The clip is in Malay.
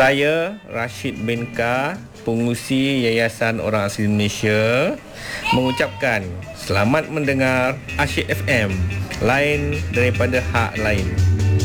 Saya Rashid bin Ka, pengurusi Yayasan Orang Asli Malaysia, mengucapkan selamat mendengar Asyik FM, lain daripada hak lain.